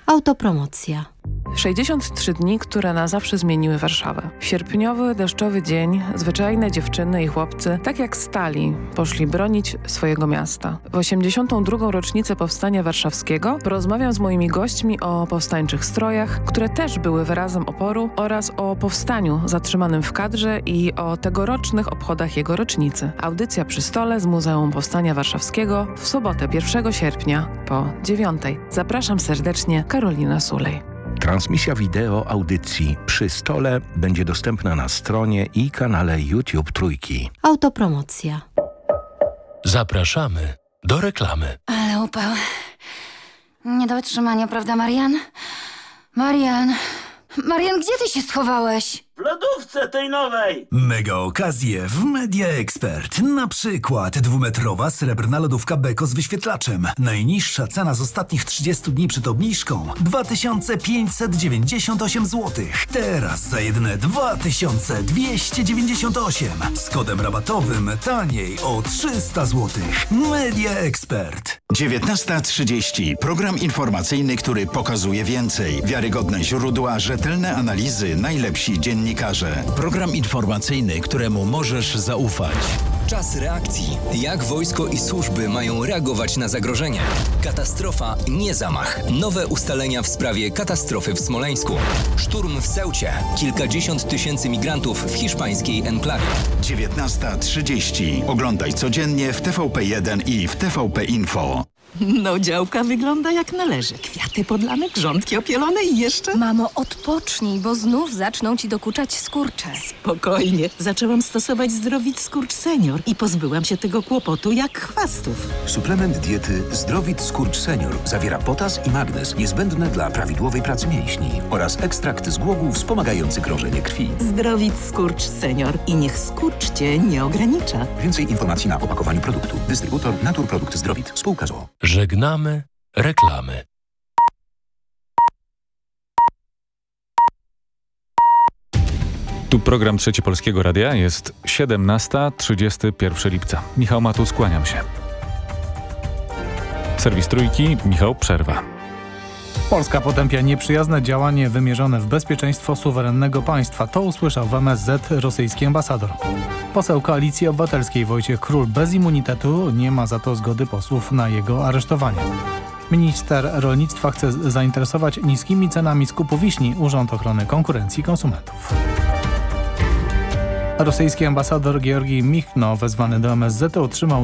Autopromocja. 63 dni, które na zawsze zmieniły Warszawę. Sierpniowy, deszczowy dzień, zwyczajne dziewczyny i chłopcy, tak jak stali, poszli bronić swojego miasta. W 82. rocznicę Powstania Warszawskiego porozmawiam z moimi gośćmi o powstańczych strojach, które też były wyrazem oporu, oraz o powstaniu zatrzymanym w kadrze i o tegorocznych obchodach jego rocznicy. Audycja przy stole z Muzeum Powstania Warszawskiego w sobotę 1 sierpnia po 9:00. Zapraszam serdecznie, Karolina Sulej. Transmisja wideo audycji Przy stole będzie dostępna na stronie i kanale YouTube Trójki. Autopromocja. Zapraszamy do reklamy. Ale upał. Nie do wytrzymania, prawda, Marian? Marian, gdzie ty się schowałeś? W lodówce tej nowej! Mega okazje w Media Expert. Na przykład 2-metrowa srebrna lodówka Beko z wyświetlaczem. Najniższa cena z ostatnich 30 dni przed obniżką 2598 zł. Teraz za jedyne 2298. Z kodem rabatowym taniej o 300 zł. Media Expert. 19:30. Program informacyjny, który pokazuje więcej. Wiarygodne źródła, rzetelne analizy, najlepsi dziennikarze. Program informacyjny, któremu możesz zaufać. Czas reakcji. Jak wojsko i służby mają reagować na zagrożenie? Katastrofa, nie zamach. Nowe ustalenia w sprawie katastrofy w Smoleńsku. Szturm w Ceucie. Kilkadziesiąt tysięcy migrantów w hiszpańskiej enklawie. 19:30. Oglądaj codziennie w TVP1 i w TVP Info. No, działka wygląda jak należy. Kwiaty podlane, grządki opielone i jeszcze... Mamo, odpocznij, bo znów zaczną ci dokuczać skurcze. Spokojnie. Zaczęłam stosować Zdrowit Skurcz Senior i pozbyłam się tego kłopotu jak chwastów. Suplement diety Zdrowit Skurcz Senior zawiera potas i magnez niezbędne dla prawidłowej pracy mięśni oraz ekstrakt z głogów wspomagający krążenie krwi. Zdrowit Skurcz Senior i niech skurcz cię nie ogranicza. Więcej informacji na opakowaniu produktu. Dystrybutor Naturprodukt Zdrowit. Spółka z o.o. Żegnamy reklamy. Tu program Trzeci Polskiego Radia. Jest 17:31 lipca. Michał Matus, kłaniam się. Serwis Trójki, Michał, przerwa. Polska potępia nieprzyjazne działanie wymierzone w bezpieczeństwo suwerennego państwa. To usłyszał w MSZ rosyjski ambasador. Poseł Koalicji Obywatelskiej Wojciech Król bez immunitetu, nie ma za to zgody posłów na jego aresztowanie. Minister rolnictwa chce zainteresować niskimi cenami skupu wiśni Urząd Ochrony Konkurencji i Konsumentów. Rosyjski ambasador Georgij Michno, wezwany do MSZ, otrzymał